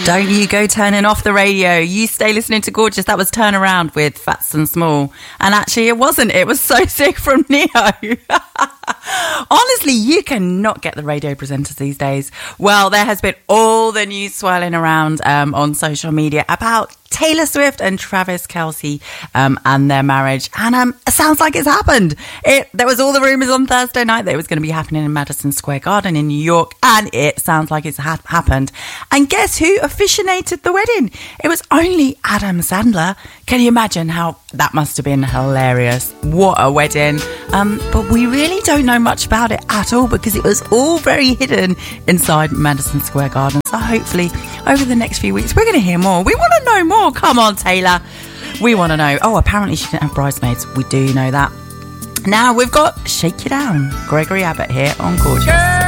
Don't you go turning off the radio. You stay listening to Gorgeous. That was Turn Around with Fats and Small. And actually it wasn't. It was So Sick from Neo. Honestly, you cannot get the radio presenters these days. Well, there has been all the news swirling around on social media about Taylor Swift and Travis Kelce and their marriage. And it sounds like it's happened. There was all the rumours on Thursday night that it was going to be happening in Madison Square Garden in New York. And it sounds like it's happened. And guess who officiated the wedding? It was only Adam Sandler. Can you imagine how that must have been hilarious? What a wedding. But we really don't know much about it at all because it was all very hidden inside Madison Square Garden. So hopefully over the next few weeks we're going to hear more. We want to know more. Come on, Taylor. We want to know. Oh, apparently she didn't have bridesmaids. We do know that. Now we've got Shake You Down. Gregory Abbott here on Gorgeous.